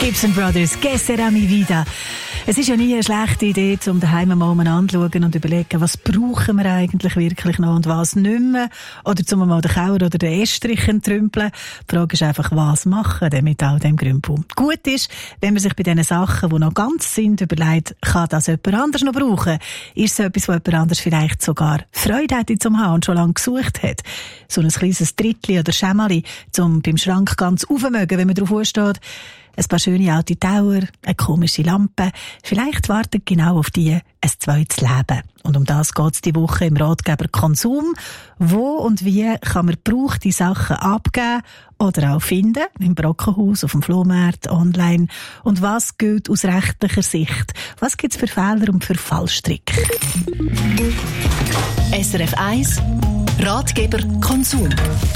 Gibson Brothers, Que será mi vida? Es ist ja nie eine schlechte Idee, um daheim mal anzuschauen und überlegen, was brauchen wir eigentlich wirklich noch und was nicht mehr. Oder zum mal den Kauer oder den Estrich entrümpeln. Die Frage ist einfach, was machen denn mit all dem Grümpel? Gut ist, wenn man sich bei diesen Sachen, die noch ganz sind, überlegt, kann das jemand anders noch brauchen? Ist es etwas, wo jemand anders vielleicht sogar Freude hätte zum Haben und schon lange gesucht hat? So ein kleines Trittli oder Schämmerli, zum beim Schrank ganz aufmögen, wenn man drauf steht. Ein paar schöne alte Tower, eine komische Lampe. Vielleicht wartet genau auf die ein zweites Leben. Und um das geht es die Woche im Ratgeber Konsum. Wo und wie kann man gebrauchte Sachen abgeben oder auch finden? Im Brockenhaus, auf dem Flohmarkt, online. Und was gilt aus rechtlicher Sicht? Was gibt es für Fehler und für Fallstricke? SRF 1 Ratgeber Konsum.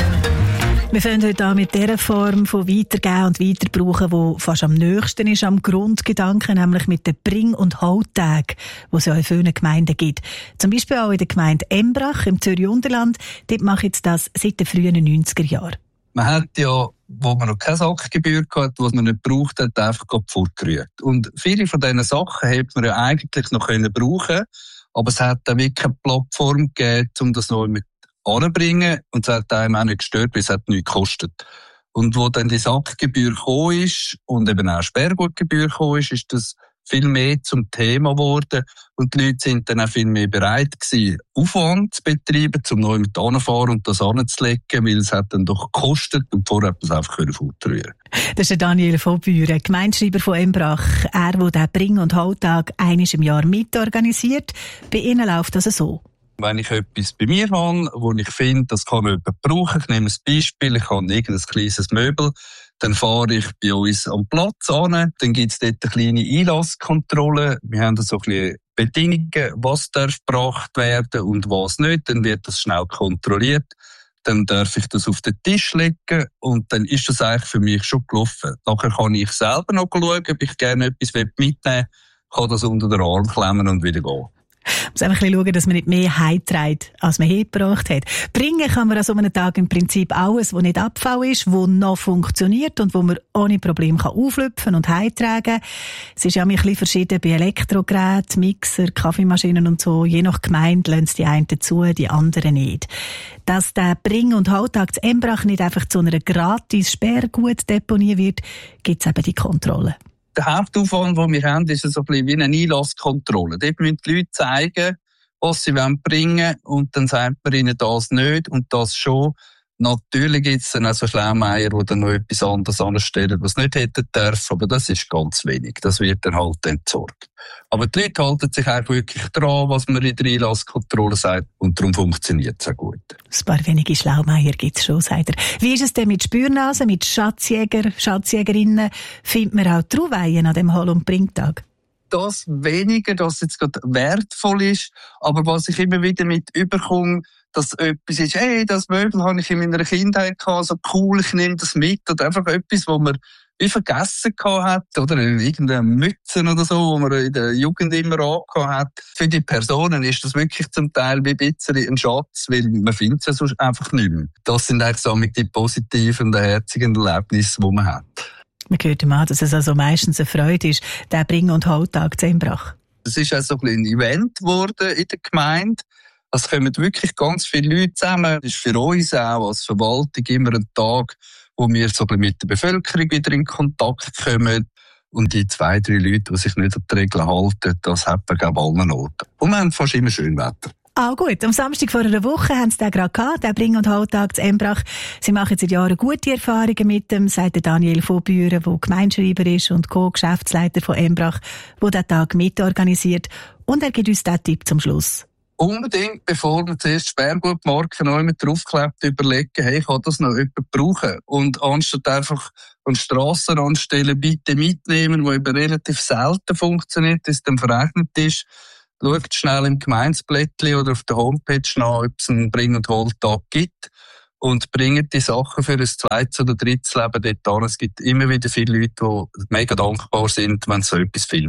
Wir fangen heute an mit dieser Form von Weitergeben und Weiterbrauchen, die fast am nächsten ist am Grundgedanken, nämlich mit den Bring- und Hautagen, die es ja in vielen Gemeinden gibt. Zum Beispiel auch in der Gemeinde Embrach im Zürich-Unterland. Dort mache ich jetzt das seit den frühen 90er Jahren. Man hat ja, wo man noch keine Sackgebühr hatte, was man nicht gebraucht hat, einfach fortgerührt. Und viele von diesen Sachen hätte man ja eigentlich noch brauchen können, aber es hat dann wirklich eine Plattform gegeben, um das noch mit anbringen, und es hat einem auch nicht gestört, weil es hat nichts gekostet. Und wo dann die Sackgebühr gekommen ist und eben auch Sperrgutgebühr gekommen ist das viel mehr zum Thema geworden und die Leute sind dann auch viel mehr bereit gewesen, Aufwand zu betreiben, um neu mit anzufahren und das anzulegen, weil es hat dann doch gekostet und vorher hat man es einfach fortrühren. Das ist der Daniel von Büren, Gemeindeschreiber von Embrach. Er, der den Bring- und Hautag einmal im Jahr mitorganisiert. Bei Ihnen läuft das so. Wenn ich etwas bei mir habe, wo ich finde, das kann jemand brauchen, ich nehme ein Beispiel, ich habe irgendein kleines Möbel, dann fahre ich bei uns am Platz an, dann gibt es dort eine kleine Einlasskontrolle, wir haben so ein bisschen Bedingungen, was darf gebracht werden und was nicht, dann wird das schnell kontrolliert, dann darf ich das auf den Tisch legen und dann ist das eigentlich für mich schon gelaufen. Nachher kann ich selber noch schauen, ob ich gerne etwas mitnehmen will, kann das unter den Arm klemmen und wieder gehen. Man muss einfach schauen, dass man nicht mehr heimträgt, als man hergebracht hat. Bringen kann man an so einem Tag im Prinzip alles, was nicht Abfall ist, was noch funktioniert und wo man ohne Probleme auflüpfen und heimtragen kann. Es ist ja ein bisschen verschieden bei Elektrogeräten, Mixer, Kaffeemaschinen und so. Je nach Gemeinde lassen die einen zu, die anderen nicht. Dass der Bring- und Hautag zu Embrach nicht einfach zu einer gratis Sperrgutdeponie wird, gibt es eben die Kontrolle. Der Hauptaufwand, den wir haben, ist so ein bisschen wie eine Einlasskontrolle. Dort müssen die Leute zeigen, was sie bringen wollen, und dann sagt man ihnen das nicht und das schon. Natürlich gibt es dann auch so Schlaumeier, die dann noch etwas anderes anstellen, was nicht hätten dürfen, aber das ist ganz wenig. Das wird dann halt entsorgt. Aber die Leute halten sich auch wirklich dran, was man in der Einlasskontrolle sagt, und darum funktioniert es auch gut. Ein paar wenige Schlaumeier gibt es schon, sagt er. Wie ist es denn mit Spürnasen, mit Schatzjägerinnen? Findet man auch Trauweihen an dem Hol- und Bringtag? Das weniger, dass jetzt gerade wertvoll ist, aber was ich immer wieder mit überkomme, dass etwas ist, hey, das Möbel habe ich in meiner Kindheit gehabt, so cool, ich nehme das mit, oder einfach etwas, wo man wie vergessen gehabt hat, oder irgendeine Mütze oder so, wo man in der Jugend immer angehabt hat. Für die Personen ist das wirklich zum Teil wie ein bisschen ein Schatz, weil man findet es ja sonst einfach nicht mehr. Das sind eigentlich so die positiven und herzigen Erlebnisse, die man hat. Man hört immer, dass es also meistens eine Freude ist, der Bring- und Hautag zu Embrach. Es ist auch so ein Event geworden in der Gemeinde. Es kommen wirklich ganz viele Leute zusammen. Es ist für uns auch als Verwaltung immer ein Tag, wo wir so mit der Bevölkerung wieder in Kontakt kommen. Und die 2-3 Leute, die sich nicht an die Regeln halten, das hat man, glaube ich, allen Orten. Und wir haben fast immer schön Wetter. Ah, gut. Am Samstag vor einer Woche haben sie den gerade gehabt, den Bring- und Hautag zu Embrach. Sie machen seit Jahren gute Erfahrungen mit dem, sagt Daniel von Büren, der Gemeindeschreiber ist und Co-Geschäftsleiter von Embrach, der den Tag mitorganisiert. Und er gibt uns den Tipp zum Schluss. Unbedingt, bevor man zuerst Sperrgutmarken noch mit draufklebt, überlegen, hey, kann das noch jemand brauchen? Und anstatt einfach an Strassenrandstellen bitte mitnehmen, wo eben relativ selten funktioniert, dass es dann verrechnet ist, schaut schnell im Gemeindeblättchen oder auf der Homepage nach, ob es einen Bring- und Holtag gibt, und bringt die Sachen für ein zweites oder drittes Leben dort an. Es gibt immer wieder viele Leute, die mega dankbar sind, wenn sie so etwas finden.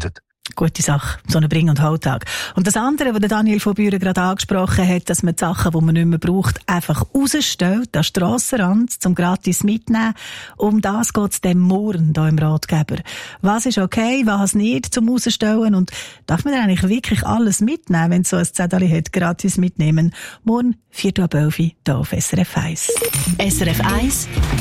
Gute Sache, so ein Bring- und Halttag. Und das andere, was Daniel von Büren gerade angesprochen hat, dass man die Sachen, die man nicht mehr braucht, einfach rausstellt, an den Strassenrand, zum gratis mitnehmen. Um das geht es dem morgen hier im Ratgeber. Was ist okay, was nicht zum Rausstellen und darf man eigentlich wirklich alles mitnehmen, wenn es so ein Zettel hat, gratis mitnehmen? Morgen, 4:11 Uhr, hier auf SRF 1. SRF 1